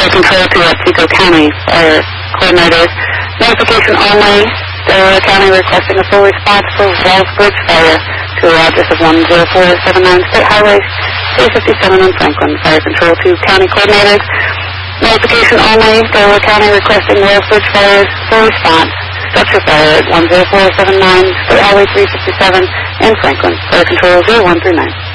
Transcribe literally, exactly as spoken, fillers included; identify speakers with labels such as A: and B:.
A: Fire Control to Otsego County Fire Coordinators. Notification only. Delaware County requesting a full response for Walls Bridge Fire to the address of one zero four seven nine State Highway three fifty-seven in Franklin. Fire Control to County Coordinators. Notification only. Delaware County requesting Walls Bridge Fire full response. Structure fire at one zero four seven nine State Highway three fifty-seven in Franklin. Fire Control zero one three nine.